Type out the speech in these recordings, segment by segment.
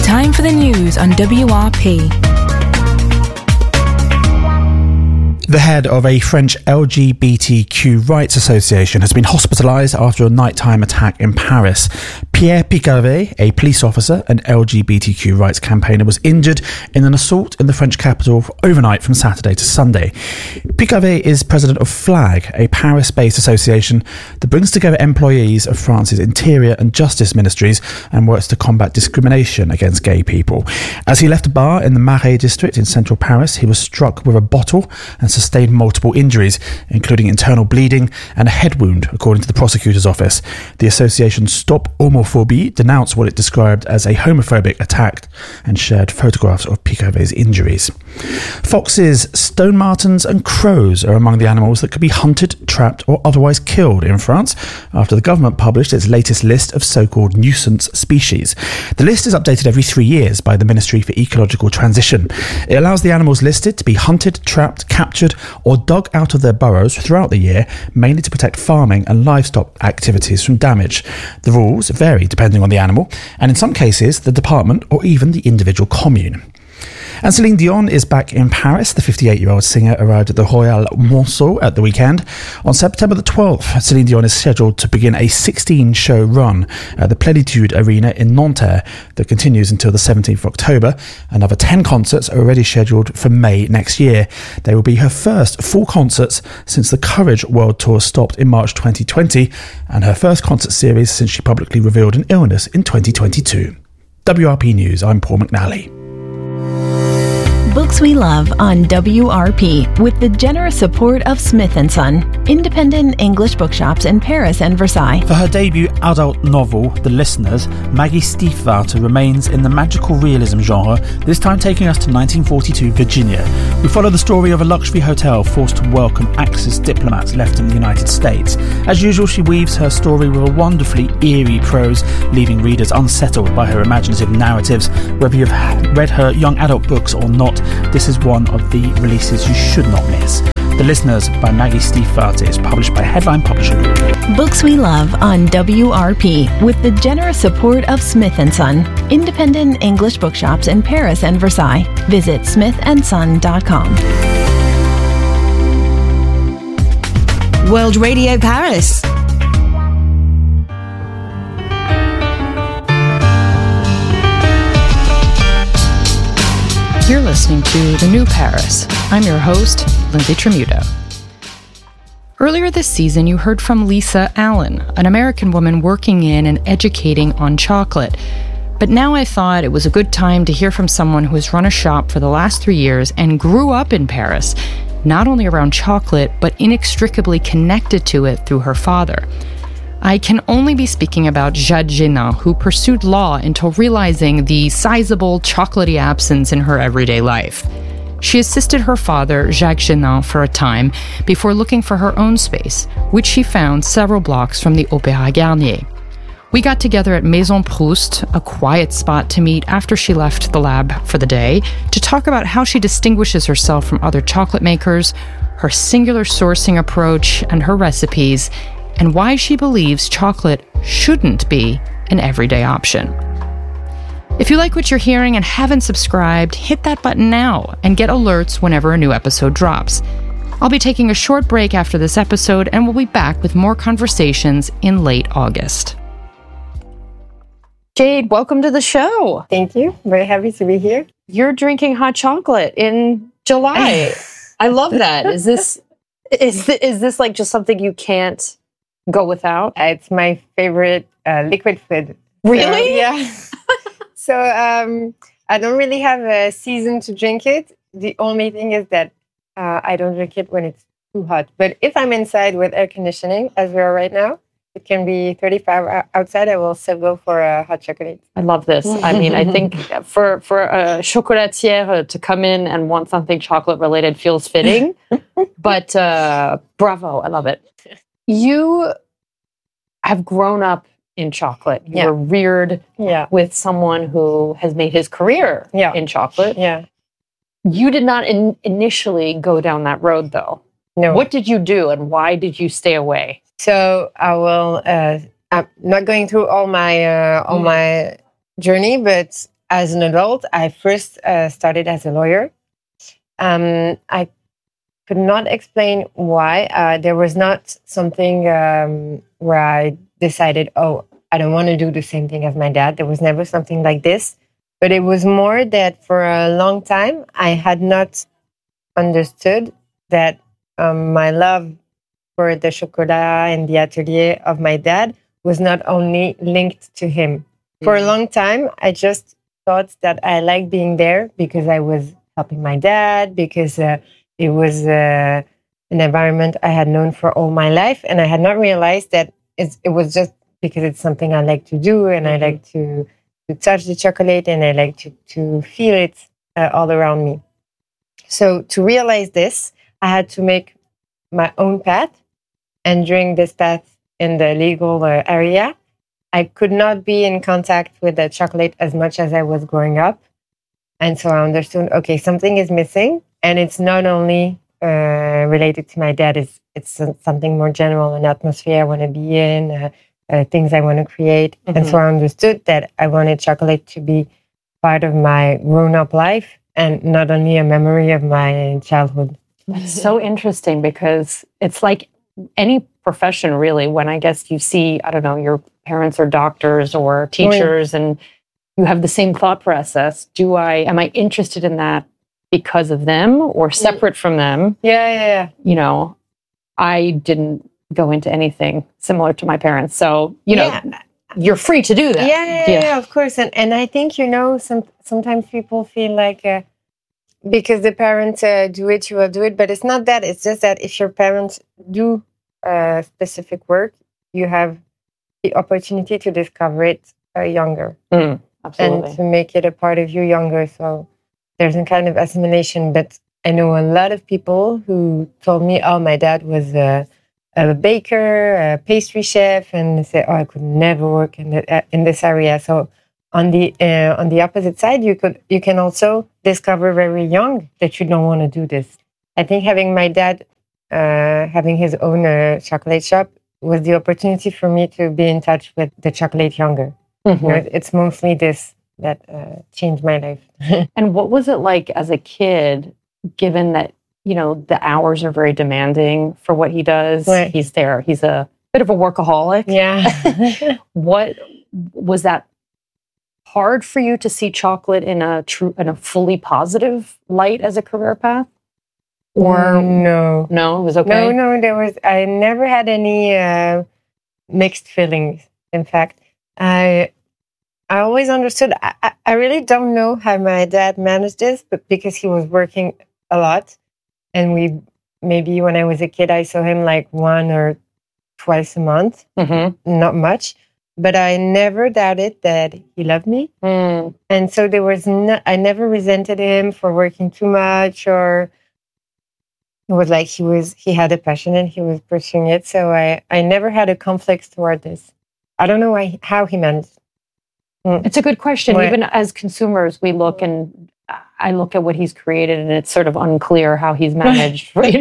Time for the news on WRP. The head of a French LGBTQ rights association has been hospitalised after a nighttime attack in Paris. Pierre Picavet, a police officer and LGBTQ rights campaigner, was injured in an assault in the French capital overnight from Saturday to Sunday. Picavet is president of FLAG, a Paris-based association that brings together employees of France's interior and justice ministries and works to combat discrimination against gay people. As he left a bar in the Marais district in central Paris, he was struck with a bottle and sustained multiple injuries, including internal bleeding and a head wound, according to the prosecutor's office. The association Stop Homophobie denounced what it described as a homophobic attack and shared photographs of Picavet's injuries. Foxes, stone martens and crows are among the animals that could be hunted, trapped or otherwise killed in France after the government published its latest list of so-called nuisance species. The list is updated every 3 years by the Ministry for Ecological Transition. It allows the animals listed to be hunted, trapped, captured or dug out of their burrows throughout the year, mainly to protect farming and livestock activities from damage. The rules vary depending on the animal, and in some cases, the department or even the individual commune. And Celine Dion is back in Paris. The 58-year-old singer arrived at the Royal Monceau at the weekend. On September the 12th, Celine Dion is scheduled to begin a 16-show run at the Plénitude Arena in Nanterre that continues until the 17th of October. Another 10 concerts are already scheduled for May next year. They will be her first full concerts since the Courage World Tour stopped in March 2020 and her first concert series since she publicly revealed an illness in 2022. WRP News, I'm Paul McNally. Books we love on WRP with the generous support of Smith & Son, independent English bookshops in Paris and Versailles. For her debut adult novel, The Listeners, Maggie Stiefvater remains in the magical realism genre, this time taking us to 1942 Virginia. We follow the story of a luxury hotel forced to welcome Axis diplomats left in the United States. As usual, she weaves her story with a wonderfully eerie prose, leaving readers unsettled by her imaginative narratives. Whether you've read her young adult books or not, this is one of the releases you should not miss. The Listeners by Maggie Stiefvater is published by Headline Publishing Group. Books we love on WRP with the generous support of Smith & Son, independent English bookshops in Paris and Versailles. Visit smithandson.com. World Radio Paris. You're listening to The New Paris. I'm your host, Lindsay Tremuto. Earlier this season, you heard from Lisa Allen, an American woman working in and educating on chocolate. But now I thought it was a good time to hear from someone who has run a shop for the last 3 years and grew up in Paris, not only around chocolate, but inextricably connected to it through her father. I can only be speaking about Jade Génin, who pursued law until realizing the sizable chocolatey absence in her everyday life. She assisted her father, Jacques Génin, for a time before looking for her own space, which she found several blocks from the Opéra Garnier. We got together at Maison Proust, a quiet spot to meet after she left the lab for the day, to talk about how she distinguishes herself from other chocolate makers, her singular sourcing approach, and her recipes, and why she believes chocolate shouldn't be an everyday option. If you like what you're hearing and haven't subscribed, hit that button now and get alerts whenever a new episode drops. I'll be taking a short break after this episode, and we'll be back with more conversations in late August. Jade, welcome to the show. Thank you. Very happy to be here. You're drinking hot chocolate in July. I love that. Is this like just something you can't go without? It's my favorite liquid food. Really? So, yeah. So I don't really have a season to drink it. The only thing is that I don't drink it when it's too hot. But if I'm inside with air conditioning, as we are right now, it can be 35 outside. I will still go for a hot chocolate. I love this. I mean, I think for a chocolatière to come in and want something chocolate related feels fitting. But bravo, I love it. You have grown up in chocolate. You were reared with someone who has made his career in chocolate. Yeah. You did not initially go down that road, though. No. What did you do, and why did you stay away? So I will. I'm not going through all my journey, but as an adult, I first started as a lawyer. I could not explain why. There was not something where I decided, oh, I don't want to do the same thing as my dad. There was never something like this. But it was more that for a long time, I had not understood that my love for the chocolat and the atelier of my dad was not only linked to him. For a long time, I just thought that I liked being there because I was helping my dad, because it was an environment I had known for all my life. And I had not realized that it was just because it's something I like to do, and I like to touch the chocolate, and I like to feel it all around me. So to realize this, I had to make my own path. And during this path in the legal area, I could not be in contact with the chocolate as much as I was growing up. And so I understood, okay, something is missing. And it's not only related to my dad, it's something more general, an atmosphere I want to be in, things I want to create. And so I understood that I wanted chocolate to be part of my grown-up life and not only a memory of my childhood. That's so interesting, because it's like any profession, really, when I guess you see, I don't know, your parents are doctors or teachers, and you have the same thought process. Am I interested in that because of them or separate from them? Yeah. You know, I didn't go into anything similar to my parents. So, you know, you're free to do that. Yeah, of course. And I think, sometimes people feel like because the parents do it, you will do it. But it's not that. It's just that if your parents do specific work, you have the opportunity to discover it younger. Absolutely. And to make it a part of you younger. So there's a kind of assimilation. But I know a lot of people who told me, oh, my dad was a baker, a pastry chef, and they say, oh, I could never work in this area. So on the opposite side, you can also discover very young that you don't want to do this. I think having my dad having his own chocolate shop was the opportunity for me to be in touch with the chocolate younger. It's mostly this that changed my life. And what was it like as a kid, given that, the hours are very demanding for what he does? Right. He's there. He's a bit of a workaholic. Yeah. What was that hard for you to see chocolate in a fully positive light as a career path? Or no, it was okay. No, I never had any mixed feelings. In fact, I always understood. I really don't know how my dad managed this, but because he was working a lot, and maybe when I was a kid, I saw him like 1 or twice a month, not much. But I never doubted that he loved me. And so I never resented him for working too much, or it was like he had a passion and he was pursuing it. So I never had a conflict toward this. I don't know how he managed. It's a good question. Even as consumers, we look, and I look at what he's created, and it's sort of unclear how he's managed, but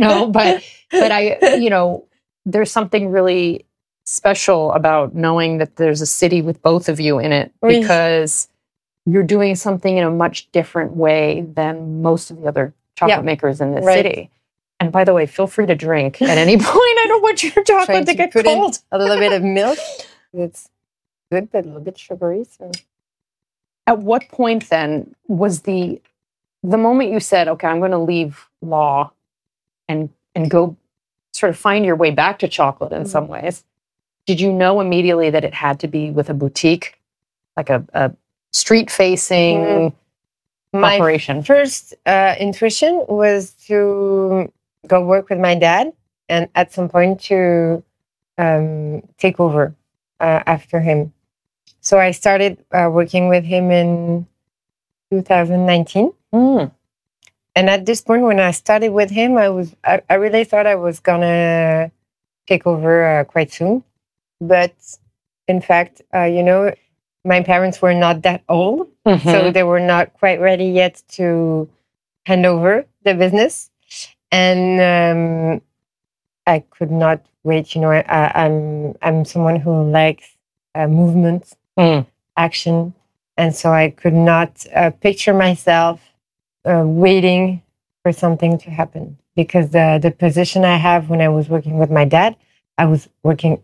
there's something really special about knowing that there's a city with both of you in it, because you're doing something in a much different way than most of the other chocolate makers in this city. And by the way, feel free to drink at any point. I don't want your chocolate to get cold. A little bit of milk. It's good, but a little bit sugary. So. At what point then was the moment you said, okay, I'm going to leave law and go sort of find your way back to chocolate in some ways? Did you know immediately that it had to be with a boutique, like a street-facing operation? My first intuition was to go work with my dad, and at some point to take over after him. So I started working with him in 2019. And at this point, when I started with him, I really thought I was gonna take over quite soon. But in fact, my parents were not that old, so they were not quite ready yet to hand over the business. And I could not wait. I'm someone who likes movement, action, And so I could not picture myself waiting for something to happen, because the position I have when I was working with my dad, I was learning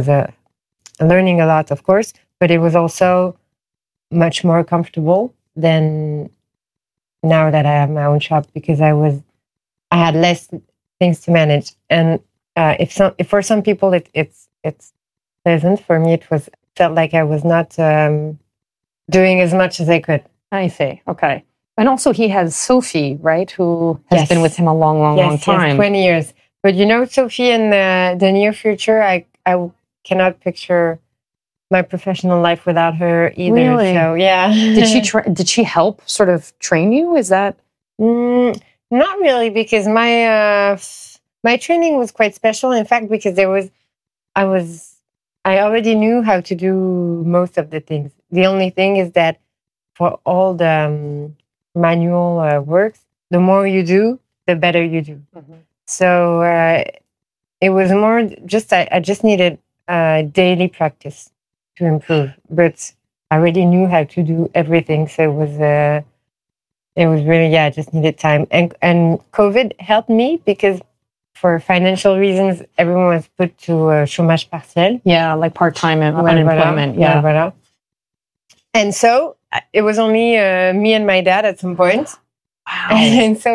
a lot, of course, but it was also much more comfortable than now that I have my own shop, because I had less things to manage. And if for some people it's pleasant, for me felt like I was not doing as much as I could. I see. Okay. And also he has Sophie, right? Who has been with him a long time. 20 years. But Sophie, in the near future, I cannot picture my professional life without her either. Really? So, yeah. Did she help sort of train you? Is that? Not really, because my training was quite special. In fact, because I already knew how to do most of the things. The only thing is that for all the manual works, the more you do, the better you do. Mm-hmm. So it was more just, I just needed daily practice to improve. But I already knew how to do everything. So it was really, I just needed time. And COVID helped me, because for financial reasons, everyone was put to chômage partiel. Yeah, like part-time unemployment. Yeah. Voilà. And so it was only me and my dad at some point. Wow. And so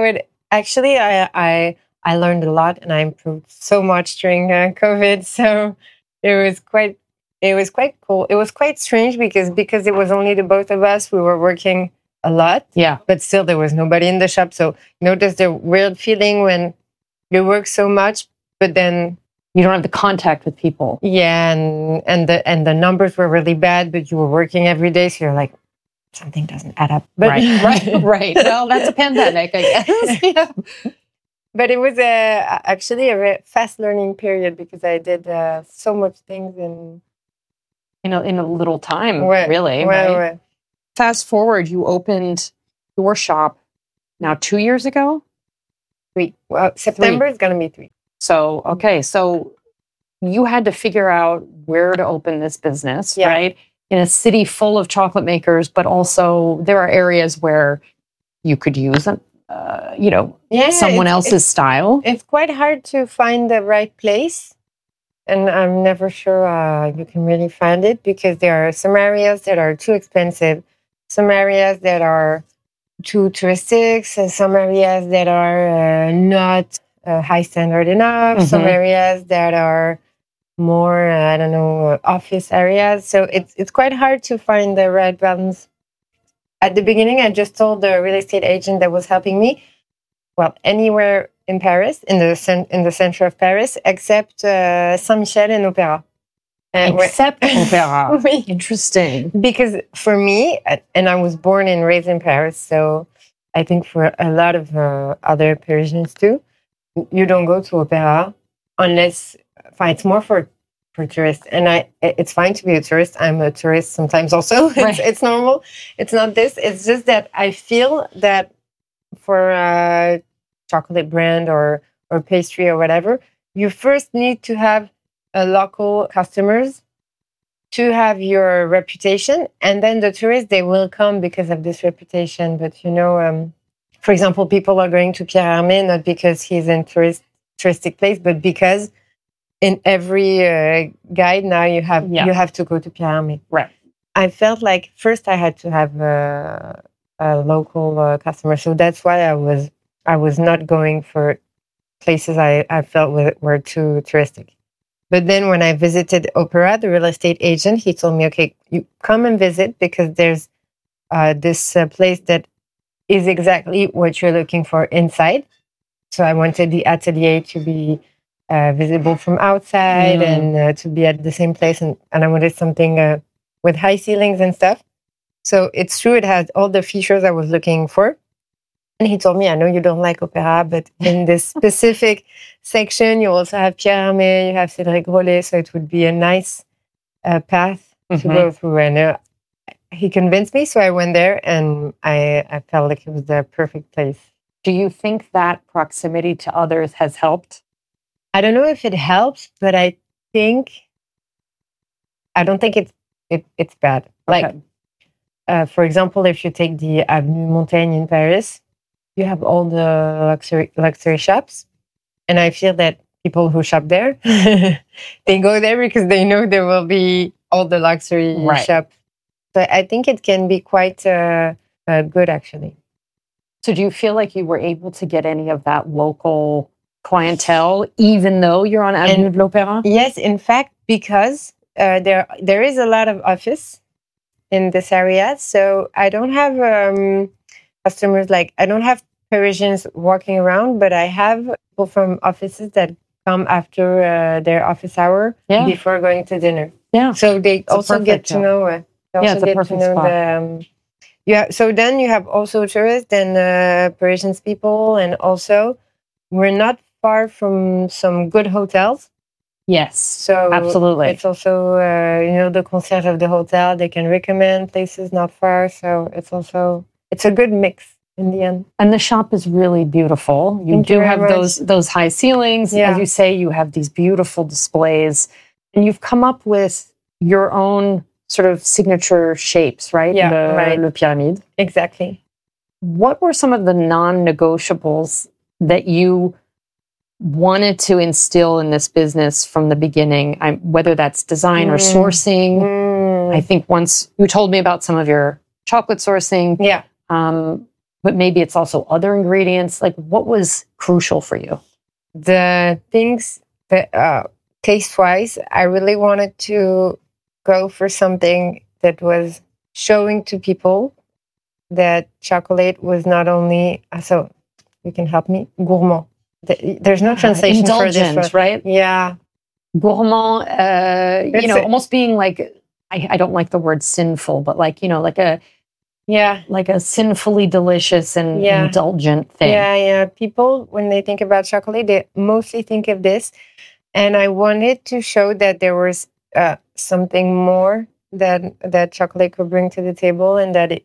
I learned a lot, and I improved so much during COVID. So it was quite cool. It was quite strange because it was only the both of us. We were working a lot. Yeah. But still there was nobody in the shop. So there's the weird feeling when you work so much, but then you don't have the contact with people. Yeah, and the numbers were really bad, but you were working every day, so you're like, something doesn't add up. But right. Well, that's a pandemic, I guess. Yeah. But it was actually a very fast learning period, because I did so much things in a little time, really. Right? Fast forward, you opened your shop now 2 years ago? 3. Well, September is going to be 3. So, okay. So you had to figure out where to open this business, right? In a city full of chocolate makers, but also there are areas where you could use someone else's style. It's quite hard to find the right place. And I'm never sure you can really find it, because there are some areas that are too expensive, some areas that are too touristic, and some areas that are not high standard enough, some areas that are more, office areas. So it's quite hard to find the right balance. At the beginning, I just told the real estate agent that was helping me, well, anywhere in Paris, in the center of Paris, except Saint-Michel and Opéra. Except Opéra. Oui. Interesting. Because for me, and I was born and raised in Paris, so I think for a lot of other Parisians too, you don't go to Opéra unless it's more for tourists. And it's fine to be a tourist. I'm a tourist sometimes also. It's normal. It's not this. It's just that I feel that for a chocolate brand or pastry or whatever, you first need to have local customers to have your reputation, and then the tourists, they will come because of this reputation. But for example, people are going to Pierre Hermé not because he's in touristic place, but because in every guide now you have to go to Pierre Hermé. Right. I felt like first I had to have a local customer, so that's why I was not going for places I felt were too touristic. But then when I visited Opéra, the real estate agent, he told me, okay, you come and visit, because there's this place that is exactly what you're looking for inside. So I wanted the atelier to be visible from outside and to be at the same place. And I wanted something with high ceilings and stuff. So it's true, it has all the features I was looking for. And he told me, I know you don't like Opéra, but in this specific section, you also have Pierre Hermé, you have Cédric Grolet, so it would be a nice path to go through. And he convinced me, so I went there, and I felt like it was the perfect place. Do you think that proximity to others has helped? I don't know if it helps, but I don't think it's bad. Okay. Like, For example, if you take the Avenue Montaigne in Paris, you have all the luxury shops. And I feel that people who shop there, they go there because they know there will be all the luxury shop. So I think it can be quite good, actually. So do you feel like you were able to get any of that local clientele, even though you're on Avenue de l'Opéra? Yes, in fact, because there is a lot of office in this area. So I don't have customers, like I don't have Parisians walking around, but I have people from offices that come after their office hour before going to dinner. Yeah. So they also get to know. It's a perfect spot. So then you have also tourists and Parisians people, and also we're not far from some good hotels. Yes, so absolutely. It's also the concierge of the hotel. They can recommend places not far. So it's a good mix in the end. And the shop is really beautiful. You do have those high ceilings. Yeah. As you say, you have these beautiful displays, and you've come up with your own sort of signature shapes, right? Yeah, Le pyramide. Exactly. What were some of the non-negotiables that you wanted to instill in this business from the beginning? Whether that's design or sourcing. I think once you told me about some of your chocolate sourcing. Yeah. But maybe it's also other ingredients. Like, what was crucial for you? The things that taste-wise, I really wanted to go for something that was showing to people that chocolate was not only, so you can help me, gourmand. There's no translation for this one. Right? Yeah. Gourmand, almost being like, I don't like the word sinful, but like a sinfully delicious and indulgent thing. Yeah. People, when they think about chocolate, they mostly think of this. And I wanted to show that there was something more that chocolate could bring to the table, and that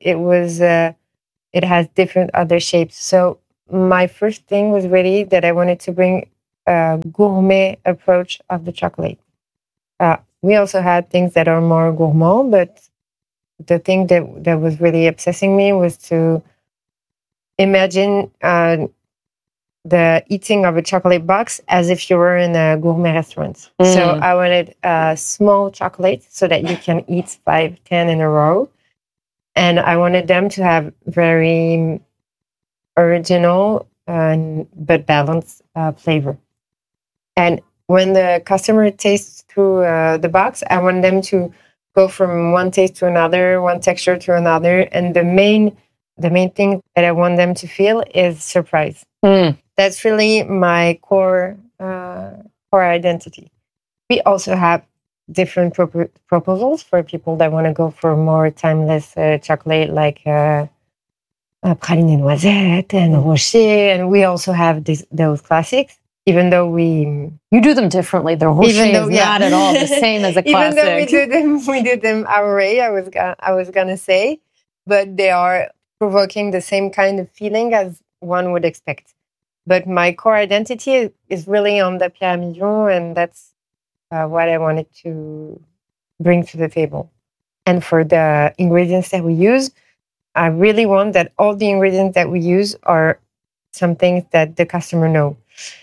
it has different other shapes. So my first thing was really that I wanted to bring a gourmet approach of the chocolate. We also had things that are more gourmand, but the thing that was really obsessing me was to imagine the eating of a chocolate box as if you were in a gourmet restaurant. So I wanted a small chocolate so that you can eat 5, 10 in a row. And I wanted them to have very original but balanced flavor. And when the customer tastes through the box, I want them to go from one taste to another, one texture to another. And the main thing that I want them to feel is surprise. That's really my core identity. We also have different proposals for people that want to go for more timeless chocolate, like praline et noisette and rocher. And we also have those classics, even though you do them differently. The rocher is not at all the same as a classic. Even though we do them our way, I was gonna say, but they are provoking the same kind of feeling as one would expect. But my core identity is really on the Pierre Millon, and that's what I wanted to bring to the table. And for the ingredients that we use, I really want that all the ingredients that we use are something that the customer know.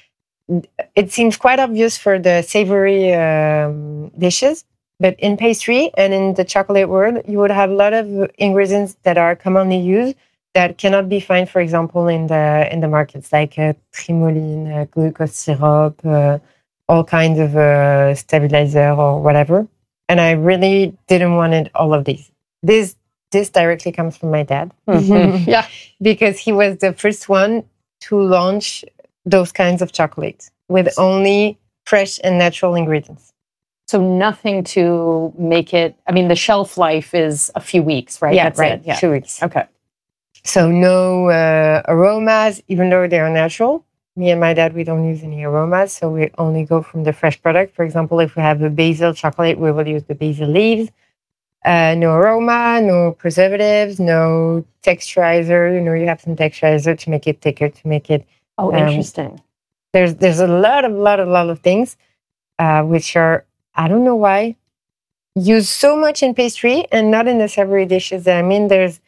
It seems quite obvious for the savory dishes, but in pastry and in the chocolate world, you would have a lot of ingredients that are commonly used that cannot be found, for example, in the markets, like trimoline, glucose syrup, all kinds of stabilizer or whatever. And I really didn't want all of these. This directly comes from my dad. Mm-hmm. Yeah, because he was the first one to launch those kinds of chocolates with only fresh and natural ingredients. So nothing to make it, the shelf life is a few weeks, right? Yeah, That's right. It. Yeah. 2 weeks. Okay. So no aromas, even though they are natural. Me and my dad, we don't use any aromas, so we only go from the fresh product. For example, if we have a basil chocolate, we will use the basil leaves. No aroma, no preservatives, no texturizer. You have some texturizer to make it thicker, to make it... Oh, interesting. There's a lot of things, which are, I don't know why, used so much in pastry and not in the savory dishes. I mean, there's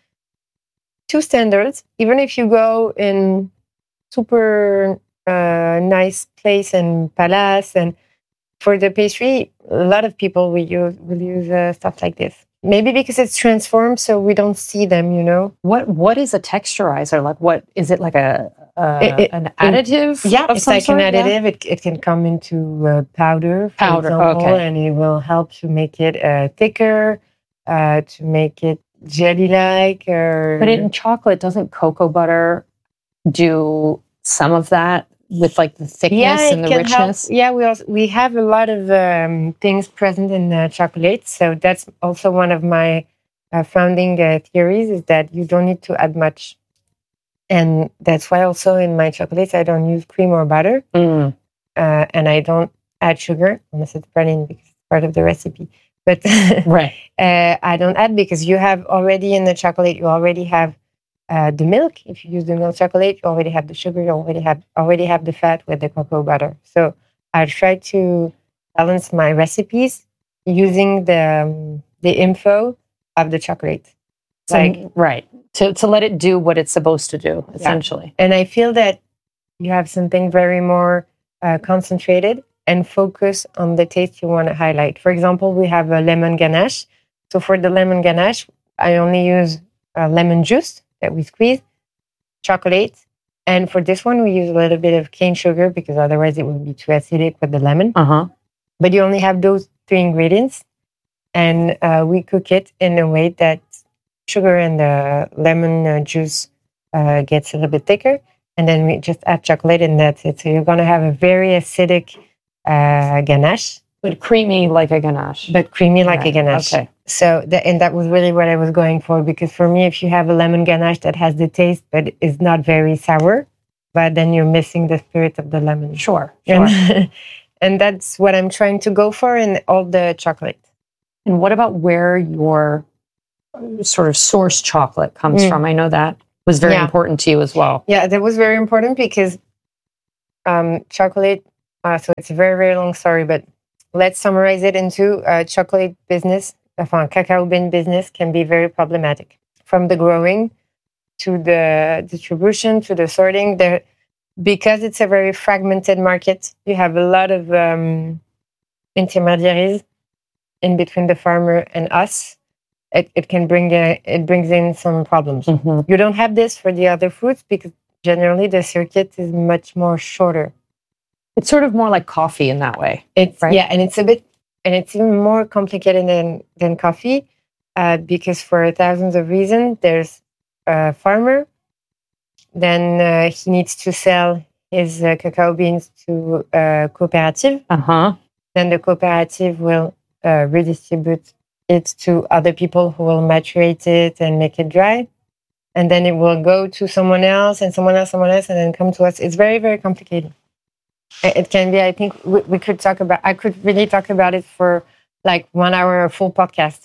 two standards. Even if you go in super nice place and palace, and for the pastry, a lot of people will use stuff like this. Maybe because it's transformed, so we don't see them. What is a texturizer? Like, what is it? Like an additive? Yeah, of it's some like sort? an additive. It can come into powder, for example, okay. and it will help to make it thicker, to make it jelly-like. But in chocolate, doesn't cocoa butter do some of that with like the thickness and the richness? Help. Yeah, we have a lot of things present in chocolate. So that's also one of my founding theories, is that you don't need to add much. And that's why also in my chocolates, I don't use cream or butter. And I don't add sugar, unless it's praline because it's part of the recipe. But right. I don't add, because you have already in the chocolate, you already have the milk. If you use the milk chocolate, you already have the sugar, you already have the fat with the cocoa butter. So I try to balance my recipes using the info of the chocolate. Right. To let it do what it's supposed to do, essentially. Yeah. And I feel that you have something very more concentrated and focus on the taste you want to highlight. For example, we have a lemon ganache. So for the lemon ganache, I only use lemon juice that we squeeze, chocolate. And for this one, we use a little bit of cane sugar, because otherwise it would be too acidic with the lemon. But you only have those 3 ingredients. And we cook it in a way that sugar and the lemon juice gets a little bit thicker. And then we just add chocolate, and that's it. So you're going to have a very acidic ganache. But creamy like a ganache. A ganache. Okay. So that was really what I was going for, because for me, if you have a lemon ganache that has the taste but is not very sour, but then you're missing the spirit of the lemon. Sure. And that's what I'm trying to go for in all the chocolate. And what about where your sort of source chocolate comes from? I know that was very important to you as well. Yeah, that was very important, because chocolate, so it's a very, very long story, but let's summarize it into chocolate business. Cacao bean business can be very problematic, from the growing to the distribution to the sorting. Because it's a very fragmented market, you have a lot of intermediaries in between the farmer and us. It brings in some problems. You don't have this for the other fruits, because generally the circuit is much more shorter. It's sort of more like coffee in that way. Right? Yeah, and it's even more complicated than coffee, because for thousands of reasons, there's a farmer, then he needs to sell his cacao beans to a cooperative. Then the cooperative will redistribute it to other people who will maturate it and make it dry. And then it will go to someone else, and someone else, and then come to us. It's very, very complicated. It can be, I think we could I could really talk about it for like 1 hour, a full podcast.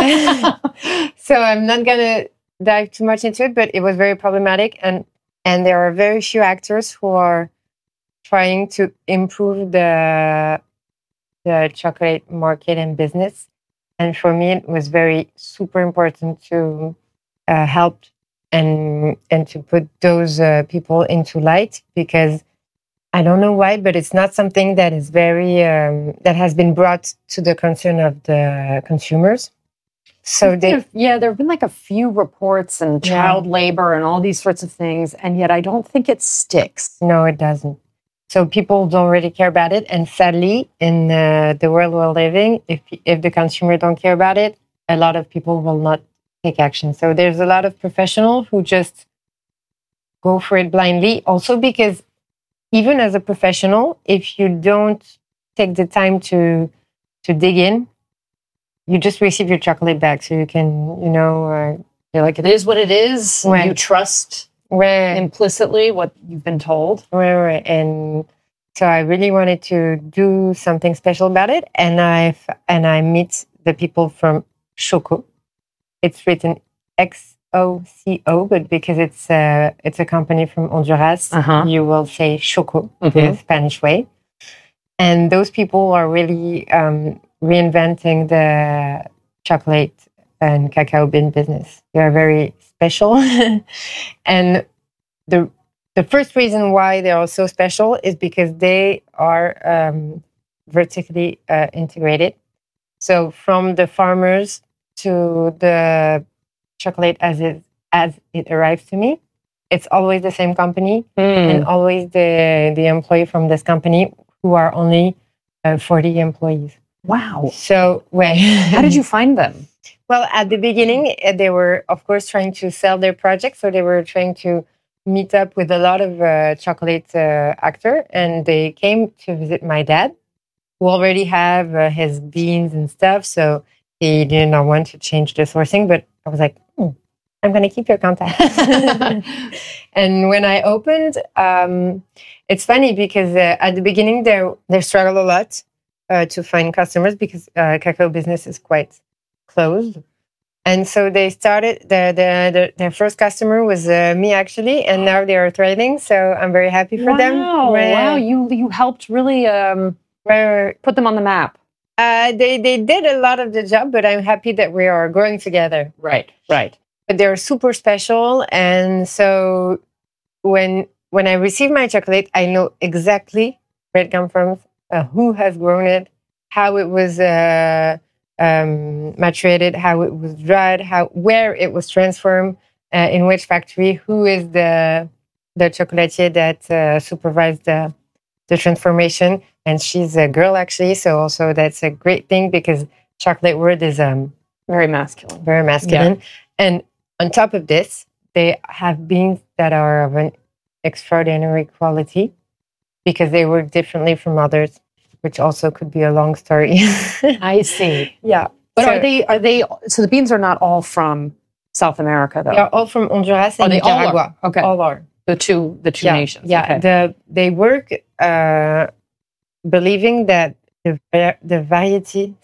So I'm not going to dive too much into it, but it was very problematic. And there are very few actors who are trying to improve the chocolate market and business. And for me, it was very super important to help and to put those people into light, because I don't know why, but it's not something that is very that has been brought to the concern of the consumers. So there have been like a few reports and child labor and all these sorts of things, and yet I don't think it sticks. No, it doesn't. So people don't really care about it, and sadly, in the world we're living, if the consumer don't care about it, a lot of people will not take action. So there's a lot of professionals who just go for it blindly. Also, because even as a professional, if you don't take the time to dig in, you just receive your chocolate back. So you can, you're like, it is what it is. Right. You trust implicitly what you've been told. Right. And so I really wanted to do something special about it. And I meet the people from Choco. It's written XOCO, but because it's a company from Honduras, you will say Choco, the Spanish way. And those people are really reinventing the chocolate and cacao bean business. They are very special. And the first reason why they are so special is because they are vertically integrated. So from the farmers to the chocolate as it arrives to me, it's always the same company and always the employee from this company, who are only 40 employees. Wow. So how did you find them? Well, at the beginning, they were, of course, trying to sell their project. So they were trying to meet up with a lot of chocolate actor, and they came to visit my dad, who already have his beans and stuff. So he did not want to change the sourcing, but I was like, I'm going to keep your contact. And when I opened, it's funny because at the beginning, they struggled a lot to find customers because cacao business is quite closed. And so they started, their first customer was me, actually, and now they are thriving. So I'm very happy for them. Wow, you helped really put them on the map. They did a lot of the job, but I'm happy that we are growing together. Right. But they're super special. And so when I receive my chocolate, I know exactly where it comes from, who has grown it, how it was maturated, how it was dried, where it was transformed, in which factory, who is the chocolatier that supervised the transformation. And she's a girl, actually. So also that's a great thing because chocolate world is very masculine. Yeah. And on top of this, they have beans that are of an extraordinary quality because they work differently from others, which also could be a long story. I see. Yeah. But are they? So the beans are not all from South America, though. They are all from Honduras and Nicaragua. Okay. All are. The two nations. Yeah. Okay. They work believing that the variety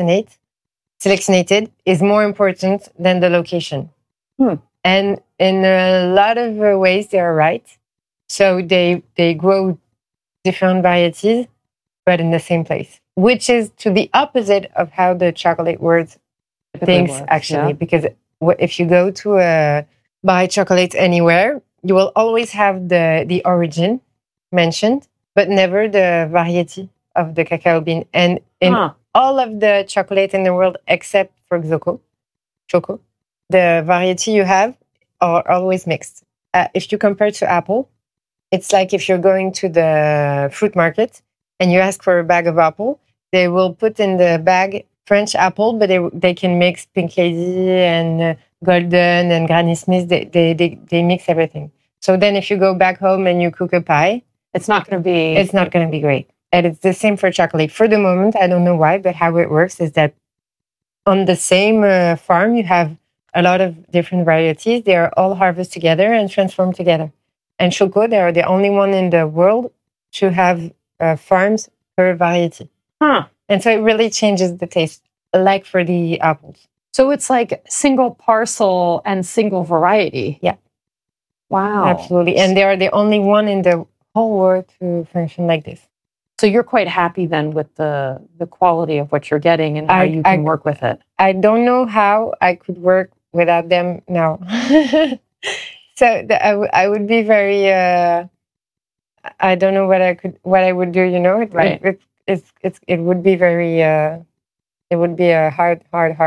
selected is more important than the location. And in a lot of ways, they are right. So they grow different varieties, but in the same place, which is to the opposite of how the chocolate world thinks, actually. Yeah. Because if you go to buy chocolate anywhere, you will always have the origin mentioned, but never the variety of the cacao bean. And in all of the chocolate in the world, except for Choco, the variety you have are always mixed. If you compare to apple, it's like if you're going to the fruit market and you ask for a bag of apple, they will put in the bag French apple, but they can mix Pink Lady and Golden and Granny Smith. They mix everything. So then if you go back home and you cook a pie, it's not going to be great. And it's the same for chocolate. For the moment, I don't know why, but how it works is that on the same farm, you have a lot of different varieties. They are all harvested together and transformed together. And Choco, they are the only one in the world to have farms per variety. And so it really changes the taste, like for the apples. So it's like single parcel and single variety. Yeah. Wow. Absolutely. And they are the only one in the whole world to function like this. So you're quite happy then with the quality of what you're getting and how you can work with it. I don't know how I could work without them now. So I would be very. I don't know what I would do. You know, it would be very. It would be a hard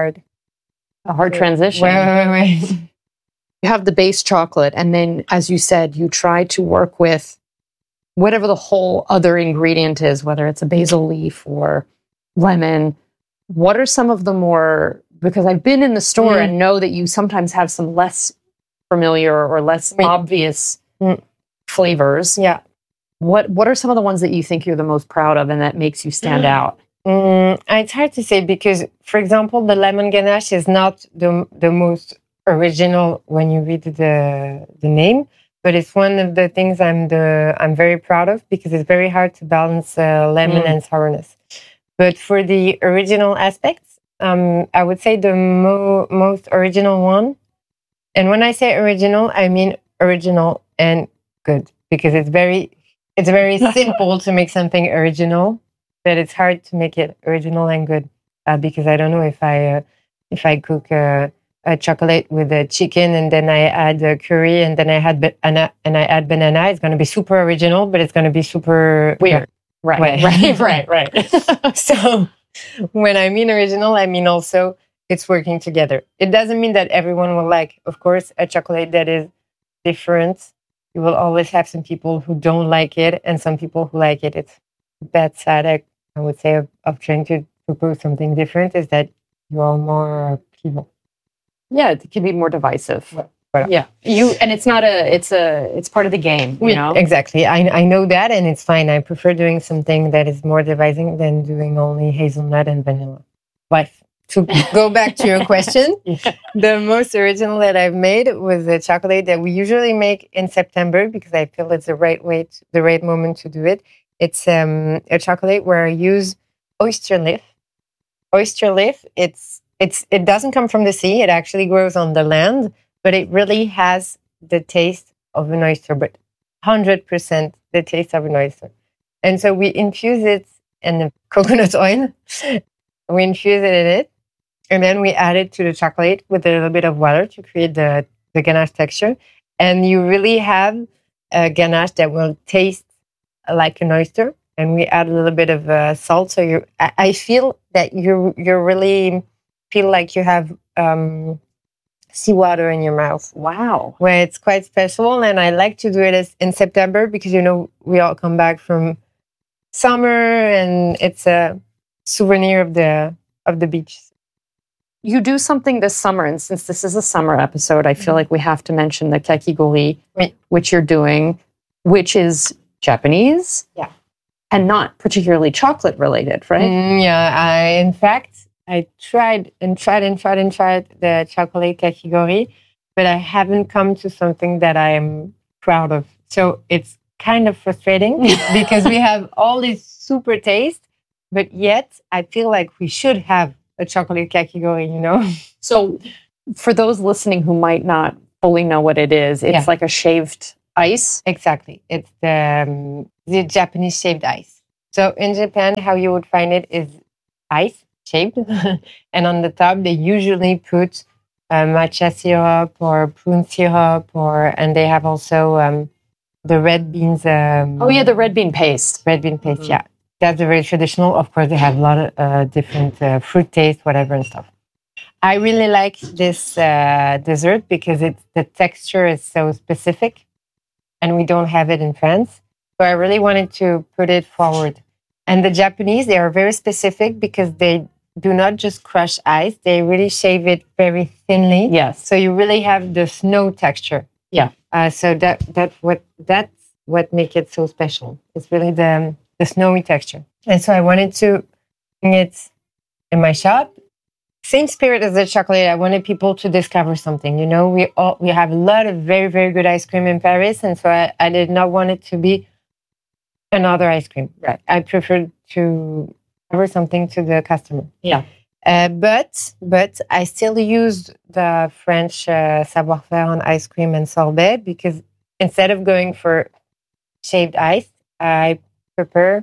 transition. Wait. You have the base chocolate, and then, as you said, you try to work with whatever the whole other ingredient is, whether it's a basil leaf or lemon. What are some of the more, because I've been in the store and know that you sometimes have some less familiar or less obvious flavors. Yeah. What are some of the ones that you think you're the most proud of and that makes you stand out? It's hard to say because, for example, the lemon ganache is not the most original when you read the name, but it's one of the things I'm very proud of because it's very hard to balance lemon and sourness. But for the original aspects, I would say the most original one. And when I say original, I mean original and good because it's very simple to make something original, but it's hard to make it original and good. because I don't know if I cook a chocolate with a chicken and then I add a curry and then I add banana, it's going to be super original, but it's going to be super weird. Right. So when I mean original, I mean also it's working together. It doesn't mean that everyone will like, of course, a chocolate that is different. You will always have some people who don't like it and some people who like it. It's that side, I would say, of trying to propose something different is that you are more people. Yeah, it can be more divisive. Voilà. Yeah, it's part of the game. You know, exactly. I know that, and it's fine. I prefer doing something that is more dividing than doing only hazelnut and vanilla. But to go back to your question, the most original that I've made was a chocolate that we usually make in September because I feel it's the right moment to do it. It's a chocolate where I use oyster leaf. Oyster leaf. It doesn't come from the sea. It actually grows on the land, but it really has the taste of an oyster, but 100% the taste of an oyster. And so we infuse it in the coconut oil. We infuse it in it, and then we add it to the chocolate with a little bit of water to create the ganache texture. And you really have a ganache that will taste like an oyster. And we add a little bit of salt. So I feel that you really feel like you have seawater in your mouth. Wow. Where it's quite special. And I like to do it in September because, we all come back from summer and it's a souvenir of the beach. You do something this summer, and since this is a summer episode, I feel like we have to mention the kakigori, which you're doing, which is Japanese. Yeah. And not particularly chocolate related, right? In fact, I tried the chocolate kakigori, but I haven't come to something that I am proud of. So it's kind of frustrating because we have all this super taste, but yet I feel like we should have a chocolate kakigori, So for those listening who might not fully know what it is, it's like a shaved ice. Exactly. It's the Japanese shaved ice. So in Japan, how you would find it is ice shaved. And on the top, they usually put matcha syrup or prune syrup, and they have also the red beans. The red bean paste. Red bean paste, yeah. That's very traditional. Of course, they have a lot of different fruit taste, whatever and stuff. I really like this dessert because the texture is so specific and we don't have it in France. So I really wanted to put it forward. And the Japanese, they are very specific because they do not just crush ice. They really shave it very thinly. Yes. So you really have the snow texture. Yeah. So that's what makes it so special. It's really the snowy texture. And so I wanted to bring it in my shop. Same spirit as the chocolate. I wanted people to discover something. We have a lot of very, very good ice cream in Paris. And so I did not want it to be another ice cream. Right. I preferred to offer something to the customer. Yeah. But I still used the French savoir-faire on ice cream and sorbet because instead of going for shaved ice, I prefer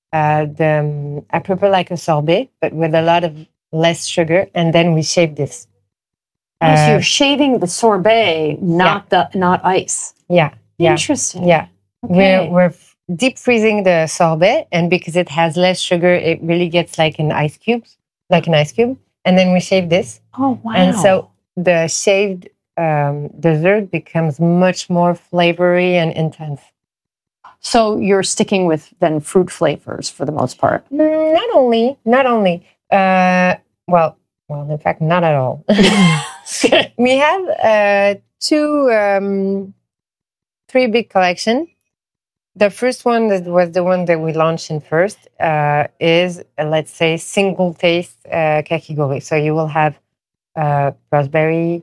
like a sorbet, but with a lot of less sugar, and then we shave this. So you're shaving the sorbet, not ice. Yeah. Interesting. Yeah. Okay. We're deep freezing the sorbet, and because it has less sugar, it really gets like an ice cube. And then we shave this. Oh, wow. And so the shaved dessert becomes much more flavory and intense. So you're sticking with then fruit flavors for the most part? Not only. Well, in fact, not at all. We have three big collections. The first one that was the one that we launched in first is, let's say, single taste kakigori. So you will have raspberry,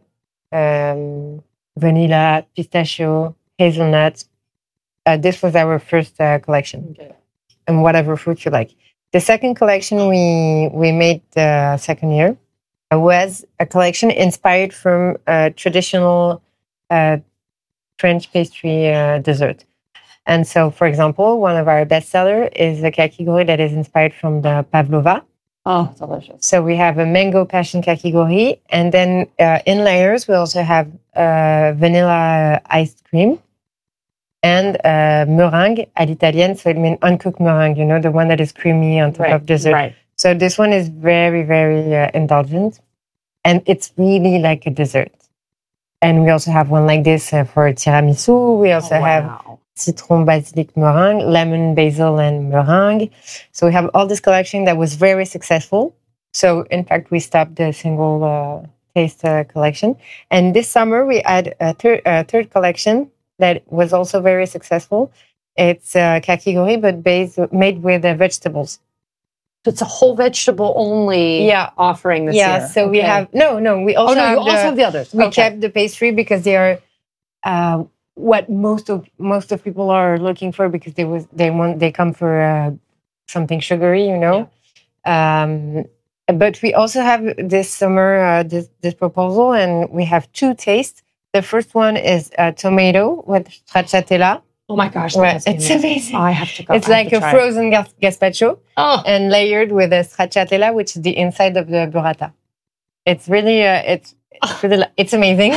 vanilla, pistachio, hazelnut. This was our first collection. Okay. And whatever fruit you like. The second collection we made the second year was a collection inspired from traditional French pastry dessert. And so, for example, one of our bestsellers is a kakigori that is inspired from the pavlova. Oh, delicious. So we have a mango passion kakigori, and then in layers we also have vanilla ice cream and meringue à l'italienne. So it means uncooked meringue, you know, the one that is creamy on top of dessert. Right. So this one is very, very indulgent, and it's really like a dessert. And we also have one like this for tiramisu. We also have citron basilic meringue, lemon basil and meringue. So we have all this collection that was very successful. So in fact, we stopped the single taste collection. And this summer we had a third collection that was also very successful. It's kakigori, but made with vegetables. So it's a whole vegetable only offering this year. Yeah, so we have we also have the others. We kept the pastry because they are what most of people are looking for, because they come for something sugary, you know. Yeah. But we also have this summer this proposal, and we have 2 tastes. The first one is tomato with stracciatella. Oh my gosh, it's amazing. I have to go. It's like a frozen gazpacho and layered with a stracciatella, which is the inside of the burrata. It's really, it's amazing.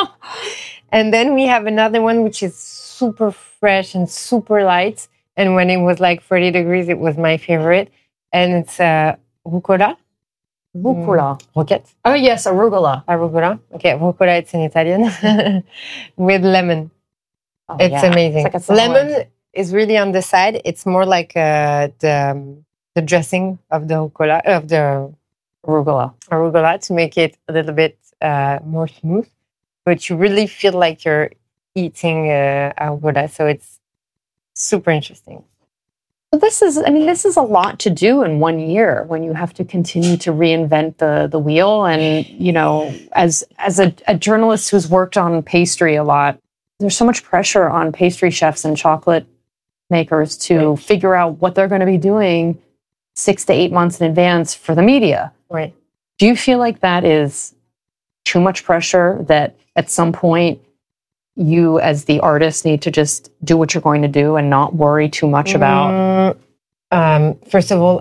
And then we have another one, which is super fresh and super light. And when it was like 30 degrees, it was my favorite. And it's rucola. Rucola. Roquette. Oh, yes, arugula. Arugula. Okay, rucola, it's in Italian. With lemon. Oh, it's amazing. It's like lemon is really on the side. It's more like the dressing of the rucola, of the arugula to make it a little bit more smooth. But you really feel like you're eating arugula. So it's super interesting. But this is a lot to do in 1 year when you have to continue to reinvent the wheel. And, you know, as a journalist who's worked on pastry a lot, there's so much pressure on pastry chefs and chocolate makers to figure out what they're going to be doing 6 to 8 months in advance for the media. Right. Do you feel like that is too much pressure, that at some point you as the artist need to just do what you're going to do and not worry too much about? First of all,